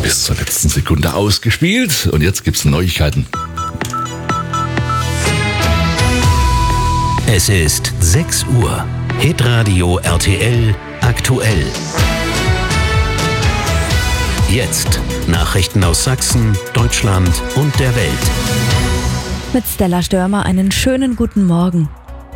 bis zur letzten Sekunde ausgespielt. Und jetzt gibt's Neuigkeiten. Es ist 6 Uhr. Hitradio RTL aktuell. Jetzt Nachrichten aus Sachsen, Deutschland und der Welt. Mit Stella Störmer einen schönen guten Morgen.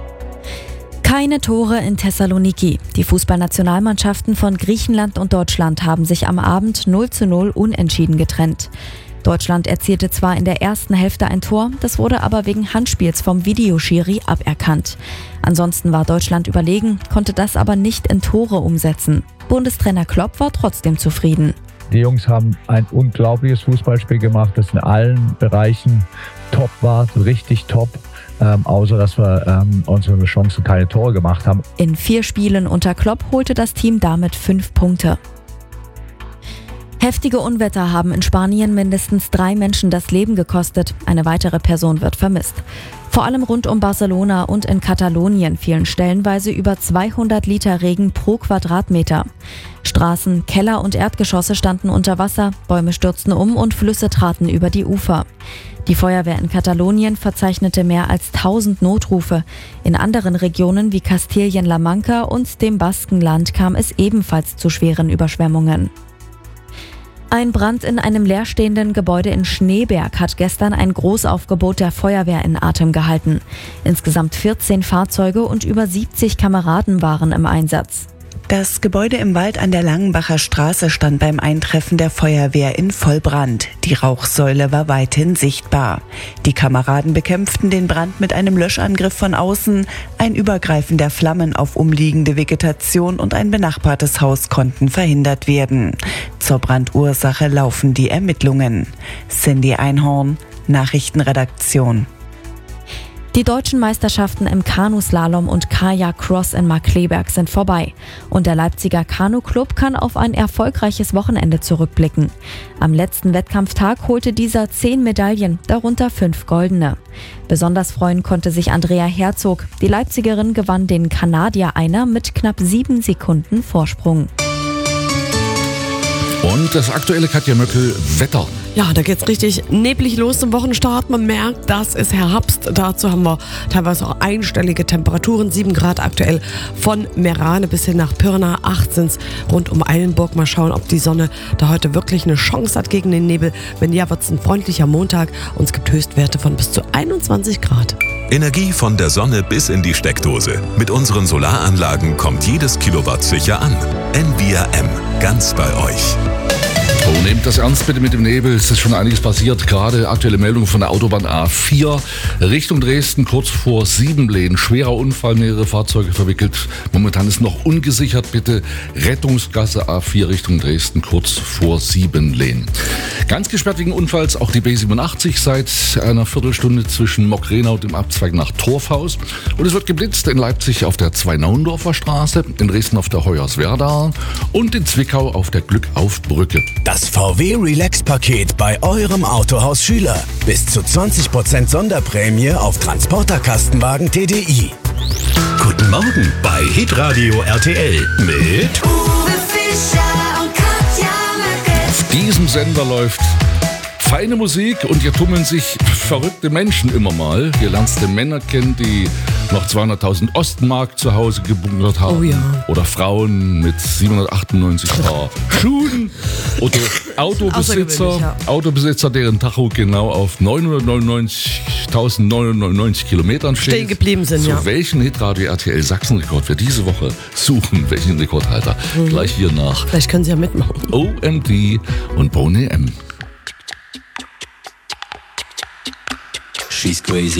Keine Tore in Thessaloniki. Die Fußballnationalmannschaften von Griechenland und Deutschland haben sich am Abend 0:0 unentschieden getrennt. Deutschland erzielte zwar in der ersten Hälfte ein Tor, das wurde aber wegen Handspiels vom Videoschiri aberkannt. Ansonsten war Deutschland überlegen, konnte das aber nicht in Tore umsetzen. Bundestrainer Klopp war trotzdem zufrieden. Die Jungs haben ein unglaubliches Fußballspiel gemacht, das in allen Bereichen top war, richtig top. Außer dass wir unsere Chancen keine Tore gemacht haben. In 4 Spielen unter Klopp holte das Team damit 5 Punkte. Heftige Unwetter haben in Spanien mindestens 3 Menschen das Leben gekostet. Eine weitere Person wird vermisst. Vor allem rund um Barcelona und in Katalonien fielen stellenweise über 200 Liter Regen pro Quadratmeter. Straßen, Keller und Erdgeschosse standen unter Wasser, Bäume stürzten um und Flüsse traten über die Ufer. Die Feuerwehr in Katalonien verzeichnete mehr als 1000 Notrufe. In anderen Regionen wie Kastilien-La Mancha und dem Baskenland kam es ebenfalls zu schweren Überschwemmungen. Ein Brand in einem leerstehenden Gebäude in Schneeberg hat gestern ein Großaufgebot der Feuerwehr in Atem gehalten. Insgesamt 14 Fahrzeuge und über 70 Kameraden waren im Einsatz. Das Gebäude im Wald an der Langenbacher Straße stand beim Eintreffen der Feuerwehr in Vollbrand. Die Rauchsäule war weithin sichtbar. Die Kameraden bekämpften den Brand mit einem Löschangriff von außen. Ein Übergreifen der Flammen auf umliegende Vegetation und ein benachbartes Haus konnten verhindert werden. Zur Brandursache laufen die Ermittlungen. Cindy Einhorn, Nachrichtenredaktion. Die deutschen Meisterschaften im Kanuslalom und Kajak-Cross in Markkleeberg sind vorbei. Und der Leipziger Kanu-Club kann auf ein erfolgreiches Wochenende zurückblicken. Am letzten Wettkampftag holte dieser 10 Medaillen, darunter 5 goldene. Besonders freuen konnte sich Andrea Herzog. Die Leipzigerin gewann den Kanadier Einer mit knapp 7 Sekunden Vorsprung. Und das aktuelle Katja Möckel Wetter. Ja, da geht's richtig neblig los zum Wochenstart. Man merkt, das ist Herbst. Dazu haben wir teilweise auch einstellige Temperaturen. 7 Grad aktuell von Merane bis hin nach Pirna. 8 sind's rund um Eilenburg. Mal schauen, ob die Sonne da heute wirklich eine Chance hat gegen den Nebel. Wenn ja, wird's ein freundlicher Montag und es gibt Höchstwerte von bis zu 21 Grad. Energie von der Sonne bis in die Steckdose. Mit unseren Solaranlagen kommt jedes Kilowatt sicher an. NVRM, ganz bei euch. Oh, nehmt das ernst bitte mit dem Nebel. Es ist schon einiges passiert. Gerade aktuelle Meldung von der Autobahn A4 Richtung Dresden, kurz vor Siebenlehn. Schwerer Unfall, mehrere Fahrzeuge verwickelt. Momentan ist noch ungesichert. Bitte Rettungsgasse A4 Richtung Dresden, kurz vor Siebenlehn. Ganz gesperrt wegen Unfalls auch die B87 seit einer Viertelstunde zwischen Mockrena und dem Abzweig nach Torfhaus. Und es wird geblitzt in Leipzig auf der Zwei-Naundorfer Straße, in Dresden auf der Hoyerswerda und in Zwickau auf der Glückaufbrücke. Das VW Relax-Paket bei eurem Autohaus Schüler. Bis zu 20% Sonderprämie auf Transporterkastenwagen TDI. Guten Morgen bei Hitradio RTL mit Uwe Fischer und Katja Möckel. Auf diesem Sender läuft feine Musik und hier tummeln sich verrückte Menschen immer mal. Hier lernst du Männer kennen, die noch 200.000 Ostmark zu Hause gebunkert haben. Oh ja. Oder Frauen mit 798 Paar Schuhen. Oder Autobesitzer, deren Tacho genau auf 999.999 Kilometern steht. Stehen geblieben sind, Zu ja. welchen Hitradio RTL Sachsen-Rekord wir diese Woche suchen, welchen Rekordhalter. Gleich hier nach Vielleicht können Sie ja mitmachen. OMD und Boney M. She's crazy.